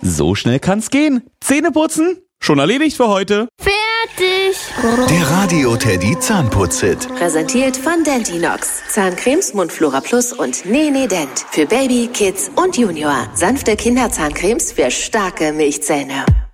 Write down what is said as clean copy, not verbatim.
So schnell kann's gehen. Zähne putzen? Schon erledigt für heute. Fertig. Der Radio Teddy Zahnputz-Hit. Präsentiert von Dentinox. Zahncremes Mundflora Plus und Nene Dent. Für Baby, Kids und Junior. Sanfte Kinderzahncremes für starke Milchzähne.